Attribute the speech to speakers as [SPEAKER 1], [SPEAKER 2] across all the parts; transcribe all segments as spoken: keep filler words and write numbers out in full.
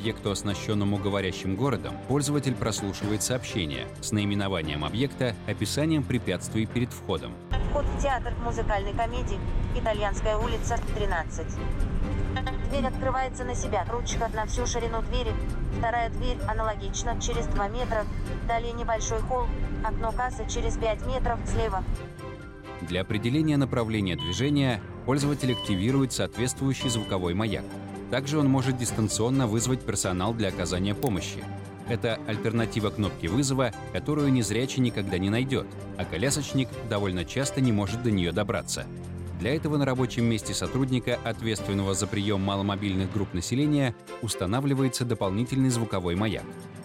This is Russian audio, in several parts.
[SPEAKER 1] объекту, оснащенному говорящим городом, пользователь прослушивает сообщение с наименованием объекта, описанием препятствий перед входом.
[SPEAKER 2] Вход в театр музыкальной комедии «Итальянская улица, тринадцать». Дверь открывается на себя, ручка на всю ширину двери. Вторая дверь аналогично, через два метра. Далее небольшой холл, окно кассы через пять метров слева.
[SPEAKER 1] Для определения направления движения пользователь активирует соответствующий звуковой маяк. Также он может дистанционно вызвать персонал для оказания помощи. Это альтернатива кнопки вызова, которую незрячий никогда не найдет, а колясочник довольно часто не может до нее добраться. Для этого на рабочем месте сотрудника, ответственного за прием маломобильных групп населения, устанавливается дополнительный звуковой маяк.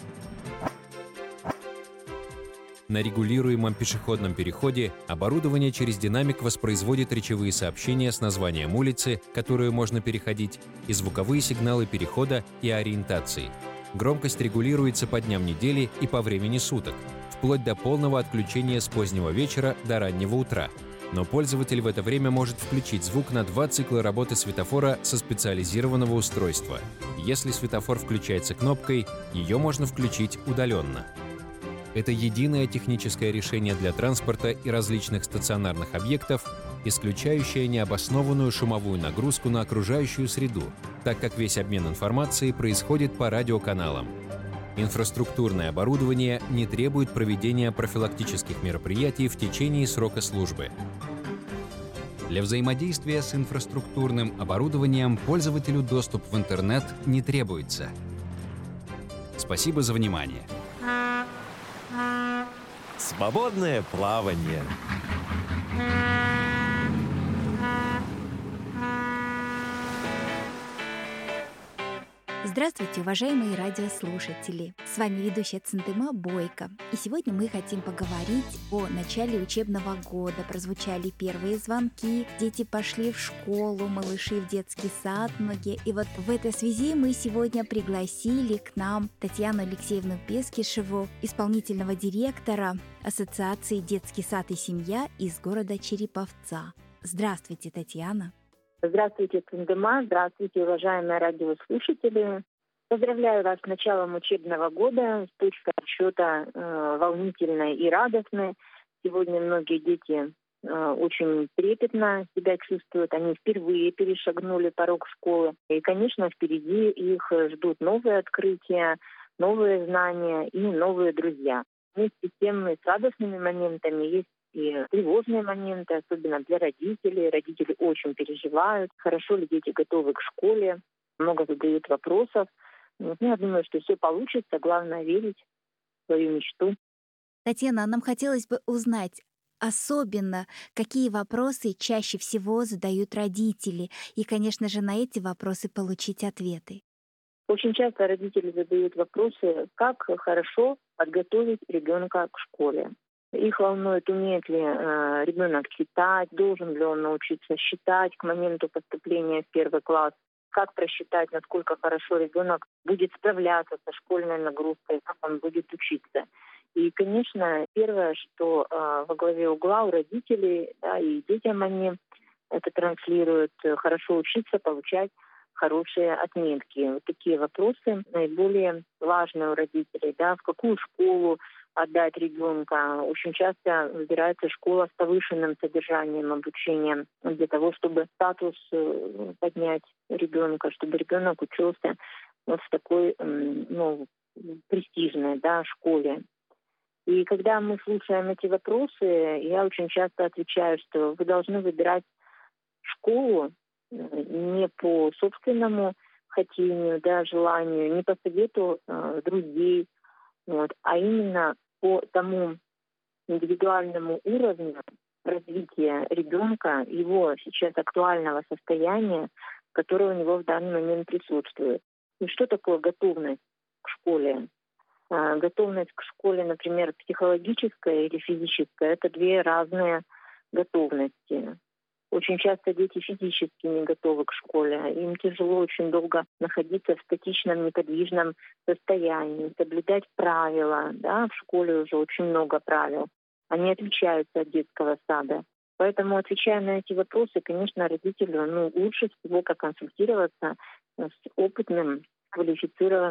[SPEAKER 1] На регулируемом пешеходном переходе оборудование через динамик воспроизводит речевые сообщения с названием улицы, которую можно переходить, и звуковые сигналы перехода и ориентации. Громкость регулируется по дням недели и по времени суток, вплоть до полного отключения с позднего вечера до раннего утра. Но пользователь в это время может включить звук на два цикла работы светофора со специализированного устройства. Если светофор включается кнопкой, ее можно включить удаленно. Это единое техническое решение для транспорта и различных стационарных объектов, исключающее необоснованную шумовую нагрузку на окружающую среду, так как весь обмен информацией происходит по радиоканалам. Инфраструктурное оборудование не требует проведения профилактических мероприятий в течение срока службы. Для взаимодействия с инфраструктурным оборудованием пользователю доступ в интернет не требуется. Спасибо за внимание.
[SPEAKER 3] Свободное плавание.
[SPEAKER 4] Здравствуйте, уважаемые радиослушатели! С вами ведущая Центыма Бойко. И сегодня мы хотим поговорить о начале учебного года. Прозвучали первые звонки, дети пошли в школу, малыши в детский сад многие. И вот в этой связи мы сегодня пригласили к нам Татьяну Алексеевну Пескишеву, исполнительного директора Ассоциации «Детский сад и семья» из города Череповца. Здравствуйте, Татьяна!
[SPEAKER 5] Здравствуйте, Центыма, здравствуйте, уважаемые радиослушатели. Поздравляю вас с началом учебного года, с точки отсчета э, волнительной и радостной. Сегодня многие дети э, очень трепетно себя чувствуют, они впервые перешагнули порог школы. И, конечно, впереди их ждут новые открытия, новые знания и новые друзья. Вместе с тем, с радостными моментами есть и тревожные моменты, особенно для родителей. Родители очень переживают, хорошо ли дети готовы к школе, много задают вопросов. Ну, я думаю, что все получится, главное верить в свою мечту.
[SPEAKER 4] Татьяна, нам хотелось бы узнать, особенно какие вопросы чаще всего задают родители, и, конечно же, на эти вопросы получить ответы.
[SPEAKER 5] Очень часто родители задают вопросы, как хорошо подготовить ребенка к школе. Их волнует, умеет ли э, ребенок читать, должен ли он научиться считать к моменту поступления в первый класс, как просчитать, насколько хорошо ребенок будет справляться со школьной нагрузкой, как он будет учиться. И, конечно, первое, что э, во главе угла у родителей, да, и детям они это транслируют, хорошо учиться, получать хорошие отметки. Вот такие вопросы наиболее важные у родителей, да, в какую школу отдать ребенка. Очень часто выбирается школа с повышенным содержанием обучения для того, чтобы статус поднять ребенка, чтобы ребенок учился вот в такой, ну, престижной, да, школе. И когда мы слушаем эти вопросы, я очень часто отвечаю, что вы должны выбирать школу не по собственному хотению, да, желанию, не по совету э, друзей, вот, а именно по тому индивидуальному уровню развития ребенка, его сейчас актуального состояния, которое у него в данный момент присутствует. И что такое готовность к школе? А, готовность к школе, например, психологическая или физическая, это две разные готовности. Очень часто дети физически не готовы к школе. Им тяжело очень долго находиться в статичном, неподвижном состоянии, соблюдать правила. Да? В школе уже очень много правил. Они отличаются от детского сада. Поэтому, отвечая на эти вопросы, конечно, родителю ну, лучше всего проконсультироваться с опытным, квалифицированным